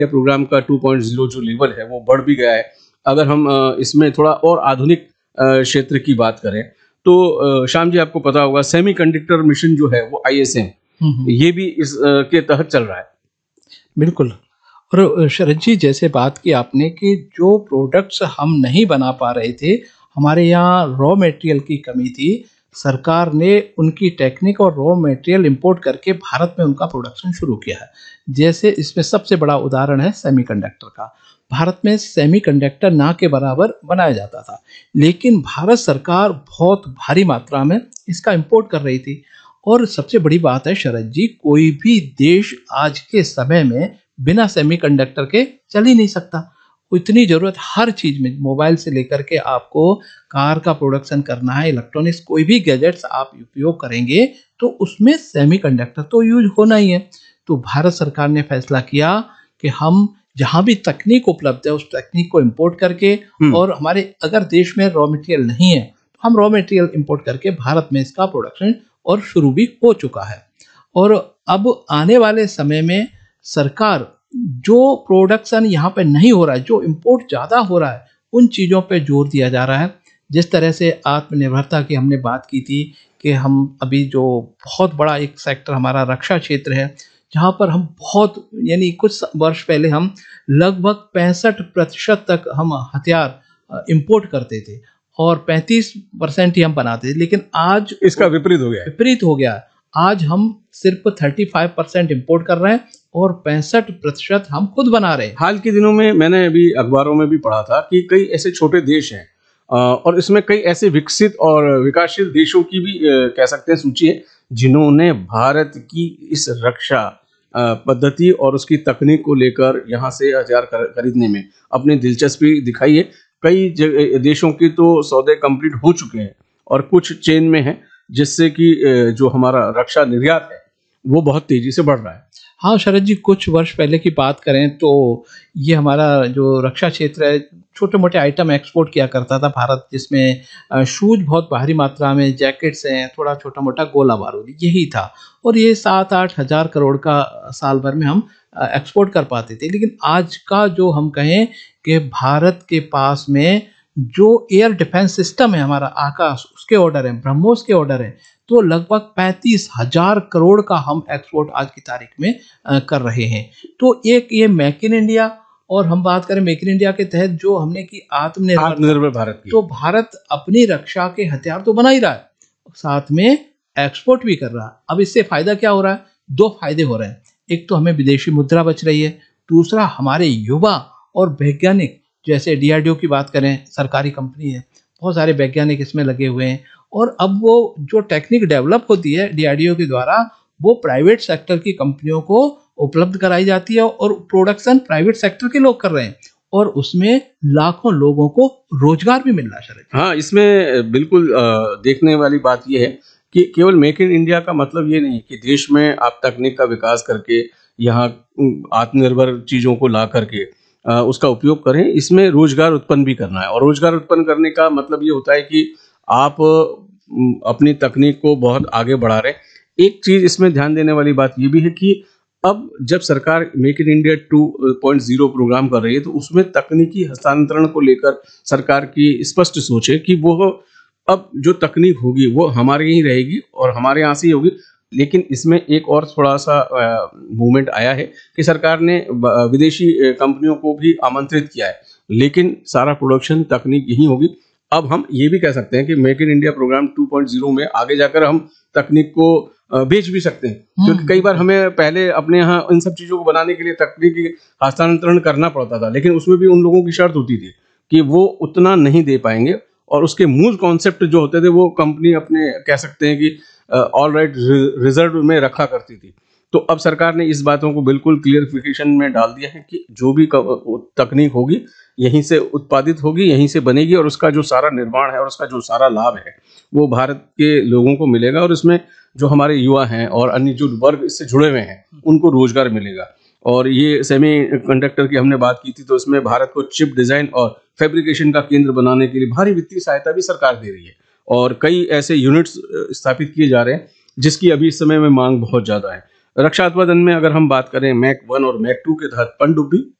Programme का 2.0 जो level है वो बढ़ भी गया है। अगर हम इसमें थोड़ा और आधुनिक क्षेत्र की बात करें तो श्याम जी आपको पता होगा सेमीकंडक्टर मिशन जो है वो ISM ये भी इस के तहत चल रहा है। बिल्कुल। और शरद जी, जैसे बात की आपने कि जो प्रोडक्ट्स हम नहीं बना पा रहे थे, हमारे यहाँ रॉ मटेरियल की कमी थी, सरकार ने उनकी टेक्निक और रॉ मटेरियल इंपोर्ट करके भारत में उनका प्रोडक्शन शुरू किया है। जैसे इसमें सबसे बड़ा उदाहरण है सेमीकंडक्टर का। भारत में सेमीकंडक्टर ना के बराबर बनाया जाता था, लेकिन भारत सरकार बहुत भारी मात्रा में इसका इंपोर्ट कर रही थी। और सबसे बड़ी बात है शरद जी, कोई भी देश आज के समय में बिना सेमीकंडक्टर के चल ही नहीं सकता। इतनी जरूरत हर चीज में, मोबाइल से लेकर के आपको कार का प्रोडक्शन करना है, इलेक्ट्रॉनिक्स कोई भी गैजेट्स आप उपयोग करेंगे तो उसमें सेमीकंडक्टर तो यूज होना ही है। तो भारत सरकार ने फैसला किया कि हम जहां भी तकनीक उपलब्ध है उस तकनीक को इंपोर्ट करके, और हमारे अगर देश में रॉ मटेरियल नहीं है तो हम रॉ मटेरियल इंपोर्ट करके भारत में इसका प्रोडक्शन और शुरू भी हो चुका है। और अब आने वाले समय में सरकार जो प्रोडक्शन यहाँ पे नहीं हो रहा है, जो इंपोर्ट ज़्यादा हो रहा है, उन चीज़ों पे जोर दिया जा रहा है। जिस तरह से आत्मनिर्भरता की हमने बात की थी कि हम अभी जो बहुत बड़ा एक सेक्टर हमारा रक्षा क्षेत्र है, जहाँ पर हम बहुत यानी कुछ वर्ष पहले हम लगभग 65% तक हम हथियार इंपोर्ट करते थे और 35% ही हम बनाते थे, लेकिन आज इसका विपरीत हो गया। आज हम सिर्फ 35% इंपोर्ट कर रहे हैं और 65% हम खुद बना रहे हैं। हाल के दिनों में मैंने अभी अखबारों में भी पढ़ा था कि कई ऐसे छोटे देश हैं और इसमें कई ऐसे विकसित और विकासशील देशों की भी कह सकते हैं सूची है जिन्होंने भारत की इस रक्षा पद्धति और उसकी तकनीक को लेकर यहाँ से हथियार खरीदने में अपनी दिलचस्पी दिखाई है। कई देशों के तो सौदे कंप्लीट हो चुके हैं और कुछ चेन में है, जिससे कि जो हमारा रक्षा निर्यात है वो बहुत तेजी से बढ़ रहा है। हाँ शरद जी, कुछ वर्ष पहले की बात करें तो ये हमारा जो रक्षा क्षेत्र है, छोटे मोटे आइटम एक्सपोर्ट किया करता था भारत, जिसमें शूज बहुत भारी मात्रा में, जैकेट्स हैं, थोड़ा छोटा मोटा गोला बारूद, यही था। और ये 7-8 हज़ार करोड़ का साल भर में हम एक्सपोर्ट कर पाते थे। लेकिन आज का जो हम कहें कि भारत के पास में जो एयर डिफेंस सिस्टम है हमारा, आकाश, उसके ऑर्डर है, ब्रह्मोस के ऑर्डर है, तो लगभग 35,000 करोड़ का हम एक्सपोर्ट आज की तारीख में कर रहे हैं। तो एक ये मेक इन इंडिया, और हम बात करें मेक इन इंडिया के तहत जो हमने की आत्मनिर्भर भारत की, तो भारत अपनी रक्षा के हथियार तो बना ही रहा है, साथ में एक्सपोर्ट भी कर रहा है। अब इससे फायदा क्या हो रहा है? 2 फायदे हो रहे हैं। एक तो हमें विदेशी मुद्रा बच रही है, दूसरा हमारे युवा और वैज्ञानिक, जैसे DRDO की बात करें, सरकारी कंपनी है, बहुत सारे वैज्ञानिक इसमें लगे हुए हैं। और अब वो जो टेक्निक डेवलप होती है DRDO के द्वारा, वो प्राइवेट सेक्टर की कंपनियों को उपलब्ध कराई जाती है और प्रोडक्शन प्राइवेट सेक्टर के लोग कर रहे हैं, और उसमें लाखों लोगों को रोजगार भी मिल रहा है। हाँ, इसमें बिल्कुल देखने वाली बात यह है कि केवल मेक इन इंडिया का मतलब ये नहीं कि देश में आप तकनीक का विकास करके यहाँ आत्मनिर्भर चीज़ों को ला करके उसका उपयोग करें। इसमें रोजगार उत्पन्न भी करना है, और रोजगार उत्पन्न करने का मतलब ये होता है कि आप अपनी तकनीक को बहुत आगे बढ़ा रहे हैं। एक चीज़ इसमें ध्यान देने वाली बात ये भी है कि अब जब सरकार मेक इन इंडिया 2.0 प्रोग्राम कर रही है तो उसमें तकनीकी हस्तांतरण को लेकर सरकार की स्पष्ट सोच है कि वो अब जो तकनीक होगी वो हमारे यहीं रहेगी और हमारे यहाँ से ही होगी। लेकिन इसमें एक और थोड़ा सा मूवमेंट आया है कि सरकार ने विदेशी कंपनियों को भी आमंत्रित किया है, लेकिन सारा प्रोडक्शन तकनीक यहीं होगी। अब हम ये भी कह सकते हैं कि मेक इन इंडिया प्रोग्राम 2.0 में आगे जाकर हम तकनीक को बेच भी सकते हैं, क्योंकि कई बार हमें पहले अपने यहाँ इन सब चीज़ों को बनाने के लिए तकनीकी हस्तांतरण करना पड़ता था, लेकिन उसमें भी उन लोगों की शर्त होती थी कि वो उतना नहीं दे पाएंगे, और उसके मूल कॉन्सेप्ट जो होते थे वो कंपनी अपने कह सकते हैं कि ऑल राइट रिजर्व में रखा करती थी। तो अब सरकार ने इस बातों को बिल्कुल क्लियरिफिकेशन में डाल दिया है कि जो भी तकनीक होगी यहीं से उत्पादित होगी, यहीं से बनेगी, और उसका जो सारा निर्माण है और उसका जो सारा लाभ है वो भारत के लोगों को मिलेगा, और इसमें जो हमारे युवा हैं और अन्य जो वर्ग इससे जुड़े हुए हैं उनको रोजगार मिलेगा। और ये सेमी कंडक्टर की हमने बात की थी, तो इसमें भारत को चिप डिजाइन और फैब्रिकेशन का केंद्र बनाने के लिए भारी वित्तीय सहायता भी सरकार दे रही है, और कई ऐसे यूनिट्स स्थापित किए जा रहे हैं जिसकी अभी इस समय में मांग बहुत ज़्यादा है। रक्षा उत्पादन में अगर हम बात करें मैक 1 और मैक 2 के तहत पनडुब्बी